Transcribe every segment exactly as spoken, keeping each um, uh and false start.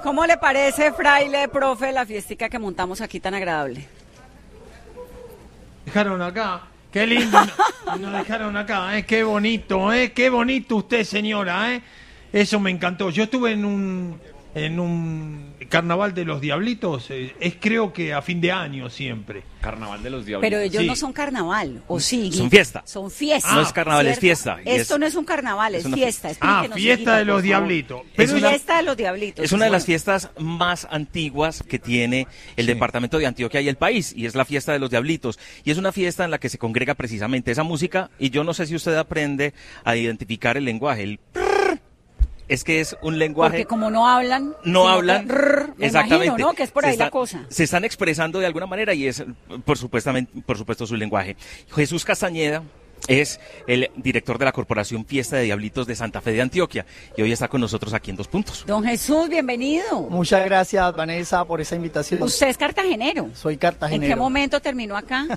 ¿Cómo le parece, fraile, profe, la fiestica que montamos aquí tan agradable? Dejaron acá, qué lindo, nos dejaron acá, ¿eh? Qué bonito, ¿eh? Qué bonito usted, señora, ¿eh? Eso me encantó. Yo estuve en un en un carnaval de los Diablitos, eh, es creo que a fin de año siempre. Carnaval de los Diablitos. Pero ellos Sí. no son carnaval, ¿o sí? Son fiesta. Son fiesta. No es carnaval, ¿cierto? es fiesta. Y Esto es- no es un carnaval, es, es una fiesta. Ah, Explíquenos, fiesta Higuita, de los por favor. Diablitos. Es Pero una- Fiesta de los Diablitos. Es una de Bueno. las fiestas más antiguas que tiene el Sí. departamento de Antioquia y el país, y es la fiesta de los Diablitos. Y es una fiesta en la que se congrega precisamente esa música, y yo no sé si usted aprende a identificar el lenguaje. El prrr, es que es un lenguaje... Porque como no hablan... No sino hablan, que rrr, me exactamente. imagino, ¿no? Que es por Se ahí la está- cosa. Se están expresando de alguna manera y es, por supuestamente, por supuesto, su lenguaje. Jesús Castañeda es el director de la Corporación Fiesta de Diablitos de Santa Fe de Antioquia y hoy está con nosotros aquí en Dos Puntos. Don Jesús, bienvenido. Muchas gracias, Vanessa, por esa invitación. Usted es cartagenero. Soy ¿En cartagenero. qué momento terminó acá?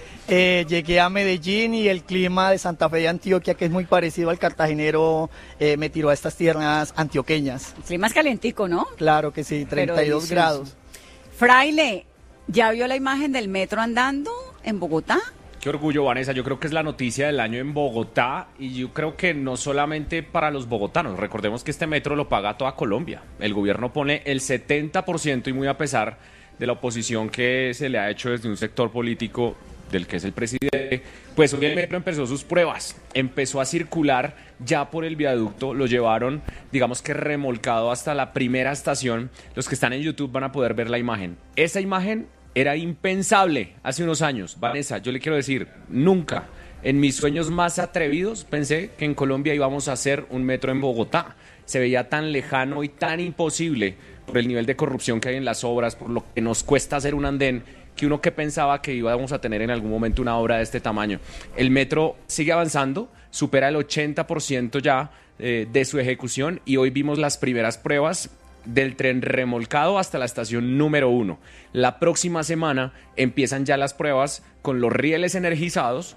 Eh, llegué a Medellín y el clima de Santa Fe de Antioquia, que es muy parecido al cartagenero, eh, me tiró a estas tierras antioqueñas. El clima es calentico, ¿no? Claro que sí, Pero treinta y dos delicioso. grados. Fraile, ¿ya vio la imagen del metro andando en Bogotá? Qué orgullo, Vanessa. Yo creo que es la noticia del año en Bogotá y yo creo que no solamente para los bogotanos. Recordemos que este metro lo paga toda Colombia. El gobierno pone el setenta por ciento y muy a pesar de la oposición que se le ha hecho desde un sector político del que es el presidente, pues hoy el metro empezó sus pruebas, empezó a circular ya por el viaducto, lo llevaron, digamos que remolcado hasta la primera estación. Los que están en YouTube van a poder ver la imagen. Esa imagen era impensable hace unos años. Vanessa, yo le quiero decir, nunca en mis sueños más atrevidos pensé que en Colombia íbamos a hacer un metro en Bogotá. Se veía tan lejano y tan imposible por el nivel de corrupción que hay en las obras, por lo que nos cuesta hacer un andén, que uno que pensaba que íbamos a tener en algún momento una obra de este tamaño. El metro sigue avanzando, supera el ochenta por ciento ya eh, de su ejecución y hoy vimos las primeras pruebas del tren remolcado hasta la estación número uno. La próxima semana empiezan ya las pruebas con los rieles energizados,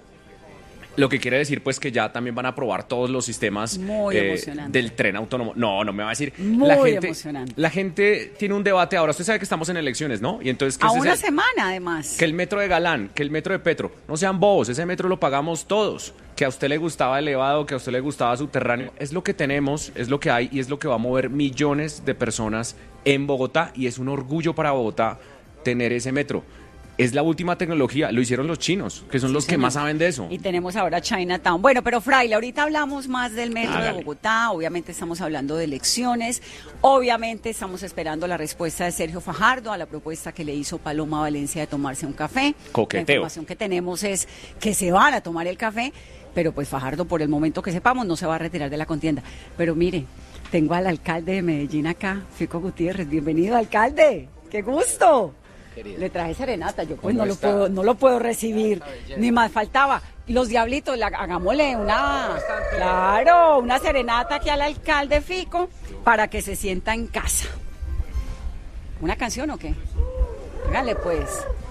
lo que quiere decir pues que ya también van a probar todos los sistemas Muy emocionante. del tren autónomo. No, no me va a decir. Muy la gente, emocionante. La gente tiene un debate ahora. Usted sabe que estamos en elecciones, ¿no? Y entonces ¿qué A es una ese- semana, además. que el metro de Galán, que el metro de Petro, no sean bobos, ese metro lo pagamos todos. Que a usted le gustaba elevado, que a usted le gustaba subterráneo, es lo que tenemos, es lo que hay y es lo que va a mover millones de personas en Bogotá y es un orgullo para Bogotá tener ese metro. Es la última tecnología, lo hicieron los chinos, que son Sí, los que señor. más saben de eso. Y tenemos ahora Chinatown. Bueno, pero Fraile, ahorita hablamos más del metro Hágale. de Bogotá, obviamente estamos hablando de elecciones, obviamente estamos esperando la respuesta de Sergio Fajardo a la propuesta que le hizo Paloma Valencia de tomarse un café. Coqueteo. La información que tenemos es que se van a tomar el café, pero pues Fajardo, por el momento que sepamos, no se va a retirar de la contienda. Pero mire, tengo al alcalde de Medellín acá, Fico Gutiérrez. Bienvenido, alcalde. ¡Qué gusto! Le traje serenata, yo pues no lo puedo, no lo puedo recibir, ni más faltaba. Los Diablitos, la, hagámosle una, claro, una serenata aquí al alcalde Fico para que se sienta en casa. ¿Una canción o qué? Hágale pues.